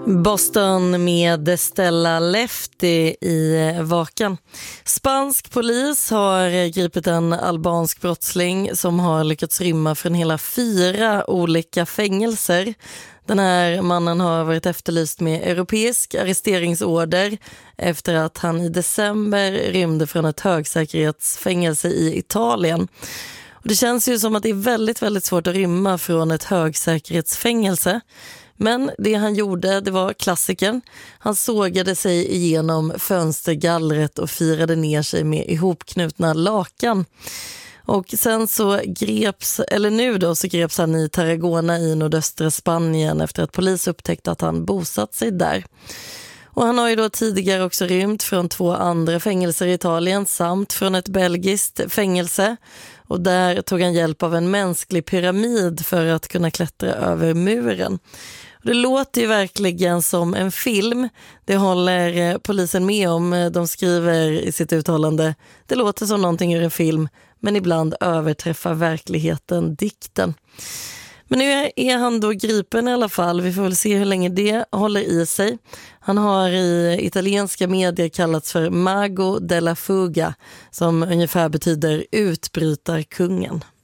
Boston med Stella Lefty i vakan. Spansk polis har gripit en albansk brottsling som har lyckats rymma från hela 4 olika fängelser. Den här mannen har varit efterlyst med europeisk arresteringsorder efter att han i december rymde från ett högsäkerhetsfängelse i Italien. Och det känns ju som att det är väldigt, väldigt svårt att rymma från ett högsäkerhetsfängelse. Men det han gjorde, det var klassikern. Han sågade sig igenom fönstergallret och firade ner sig med ihopknutna lakan. Och sen så greps han i Tarragona i nordöstra Spanien efter att polis upptäckte att han bosatt sig där. Och han har ju då tidigare också rymt från 2 andra fängelser i Italien samt från ett belgiskt fängelse. Och där tog han hjälp av en mänsklig pyramid för att kunna klättra över muren. Och det låter ju verkligen som en film. Det håller polisen med om. De skriver i sitt uttalande: det låter som någonting ur en film, men ibland överträffar verkligheten dikten. Men nu är han då gripen i alla fall. Vi får väl se hur länge det håller i sig. Han har i italienska medier kallats för Mago della Fuga, som ungefär betyder utbrytarkungen.